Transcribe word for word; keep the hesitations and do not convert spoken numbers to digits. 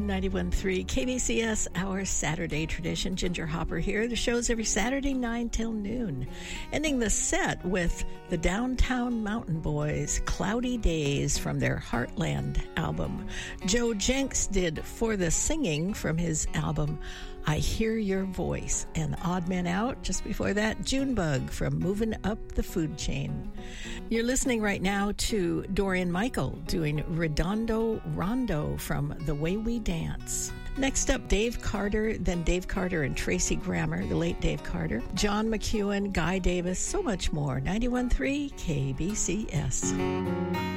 ninety-one point three K B C S, our Saturday tradition. Ginger Hopper here. The show's every Saturday, nine till noon. Ending the set with the Downtown Mountain Boys, Cloudy Days, from their Heartland album. Joe Jenks did For the Singing from his album I Hear Your Voice. And the Odd Man Out, just before that, Junebug from Moving Up the Food Chain. You're listening right now to Dorian Michael doing Redondo Rondo from The Way We Dance. Next up, Dave Carter, then Dave Carter and Tracy Grammer, the late Dave Carter, John McEwen, Guy Davis, so much more. ninety-one point three K B C S.